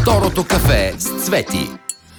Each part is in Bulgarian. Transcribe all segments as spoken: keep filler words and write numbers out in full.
Второто кафе с Цвети.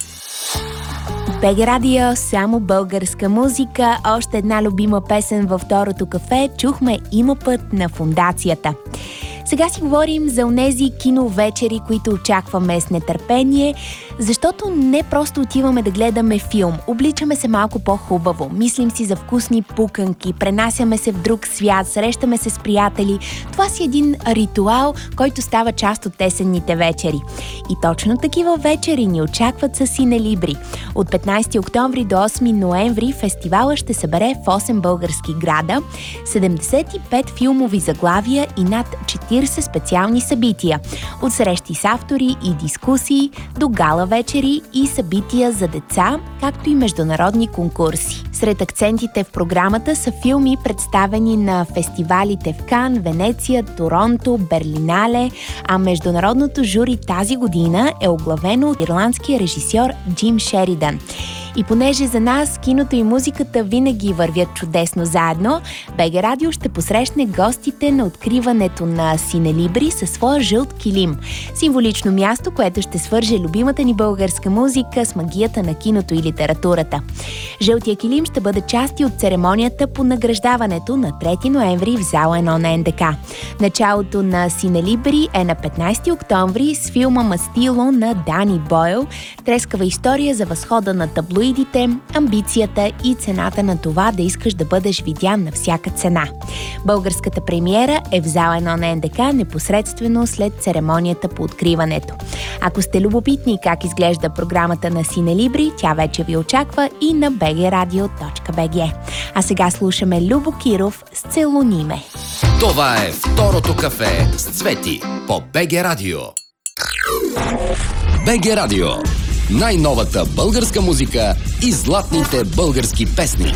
БГ Радио, само българска музика. Още една любима песен във Второто кафе. Чухме "Има път" на Фондацията. Сега си говорим за онези киновечери, които очакваме с нетърпение, защото не просто отиваме да гледаме филм, обличаме се малко по-хубаво, мислим си за вкусни пуканки, пренасяме се в друг свят, срещаме се с приятели. Това си един ритуал, който става част от есенните вечери. И точно такива вечери ни очакват с Синелибри. От петнайсети октомври до осми ноември фестивала ще събере в осем български града, седемдесет и пет филмови заглавия и над четирийсет специални събития. От срещи с автори и дискусии до гала вечери и събития за деца, както и международни конкурси. Сред акцентите в програмата са филми, представени на фестивалите в Кан, Венеция, Торонто, Берлинале, а международното жури тази година е оглавено от ирландския режисьор Джим Шеридан. И понеже за нас киното и музиката винаги вървят чудесно заедно, БГ Радио ще посрещне гостите на откриването на Синелибри със своя жълт килим. Символично място, което ще свърже любимата ни българска музика с магията на киното и литературата. Жълтия килим ще бъде част и от церемонията по награждаването на трети ноември в зала едно на Ен Де Ка. Началото на Синелибри е на петнайсети октомври с филма "Мастило" на Дани Бойл. Трескава история за възхода на таблоидите, амбицията и цената на това да искаш да бъдеш видян на всяка цена. Българската премиера е в зала едно на Ен Де Ка непосредствено след церемонията по откриването. Ако сте любопитни как изглежда програмата на Синелибри, тя вече ви очаква и на би джи радио точка би джи. А сега слушаме Любо Киров с "Целуни ме". Това е Второто кафе с Цвети по БГ Радио. БГ Радио. Най-новата българска музика и златните български песни.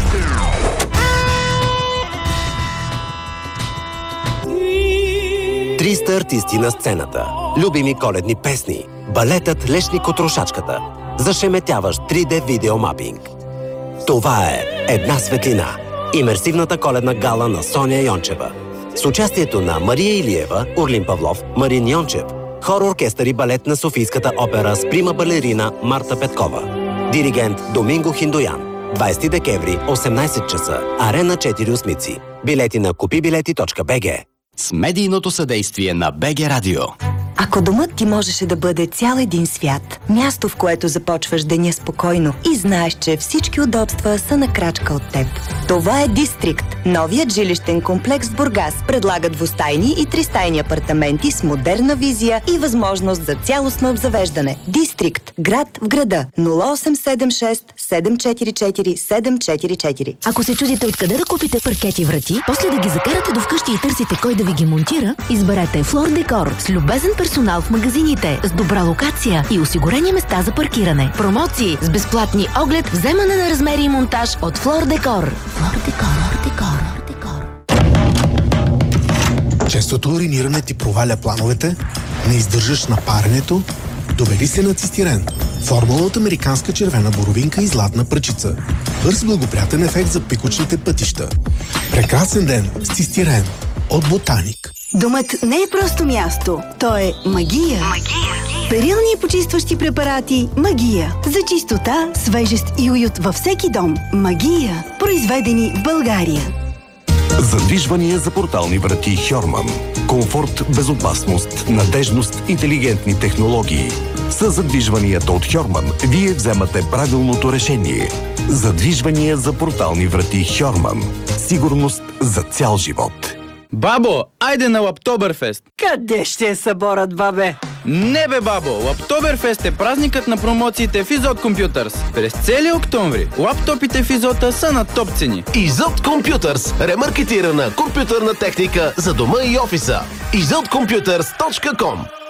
триста артисти на сцената. Любими коледни песни. Балетът "Лешник от Рушачката". Зашеметяващ три Д видеомапинг. Това е "Една светлина". Имерсивната коледна гала на Соня Йончева. С участието на Мария Илиева, Орлин Павлов, Марин Йончев, хор, оркестър и балет на Софийската опера с прима балерина Марта Петкова. Диригент Доминго Хиндоян. двайсети декември, осемнайсет часа. Арена четири Осмици. Билети на купи билети точка би джи. С медийното съдействие на БГ Радио. Ако домът ти можеше да бъде цял един свят, място, в което започваш деня спокойно и знаеш, че всички удобства са на крачка от теб. Това е Дистрикт. Новият жилищен комплекс в Бургас предлага двустайни и тристайни апартаменти с модерна визия и възможност за цялостно обзавеждане. Дистрикт. Град в града. нула осем седем шест седем четири четири седем четири четири. Ако се чудите откъде да купите паркети врати, после да ги закарате до вкъщи и търсите кой да ви ги монтира, изберете Флор Декор с любезен персонал в магазините, с добра локация и осигурени места за паркиране. Промоции с безплатни оглед, вземане на размери и монтаж от Флор Декор. Флор Декор, Декор, Декор. Честото уриниране ти проваля плановете, не издържаш на паренето, довели се на цистирен. Формула от американска червена боровинка и златна пръчица. Бърз благоприятен ефект за пикочните пътища. Прекрасен ден с цистирен от Ботаник. Домът не е просто място, то е магия. Магия. Перилни и почистващи препарати Магия. За чистота, свежест и уют във всеки дом. Магия. Произведени в България. Задвижвания за портални врати Хьорман. Комфорт, безопасност, надежност, интелигентни технологии. С задвижванията от Хьорман вие вземате правилното решение. Задвижвания за портални врати Хьорман. Сигурност за цял живот. Бабо, айде на Лаптоберфест! Къде ще е съборът, бабе? Не бе, бабо! Лаптоберфест е празникът на промоциите в Изот Компютърс. През целия октомври лаптопите в Изота са на топ цени. Изот Компютърс. Ремаркетирана компютърна техника за дома и офиса. изот компютърс точка ком